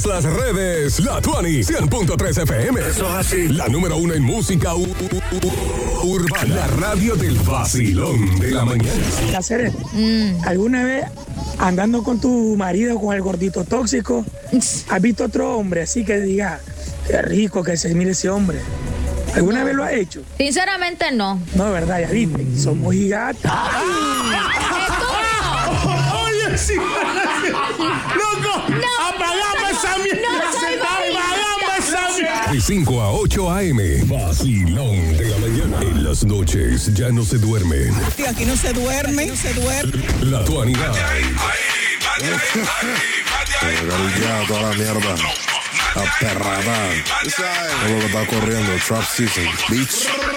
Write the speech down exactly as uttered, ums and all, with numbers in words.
Las redes, la Tuani cien punto tres F M. Eso es así. La número uno en música u- u- urbana. La radio del vacilón de la mañana. Hacer mm. ¿Alguna vez andando con tu marido, con el gordito tóxico, has visto otro hombre así que diga, qué rico que se mire ese hombre? ¿Alguna no. vez lo has hecho? Sinceramente no. No, ¿verdad? Ya viste, somos gigantes. Oye, sí. ¡Loco! No, ¡Apagame esa mierda! no soy ¡Apagame esa mierda! De cinco a ocho A M. Vacilón de la mañana. En las noches ya no se duermen. Sí, aquí no se duerme, no se duerme. La Tuani Night. Ya, toda la mierda. La perrada. Todo lo que está corriendo. Trap season. Beach.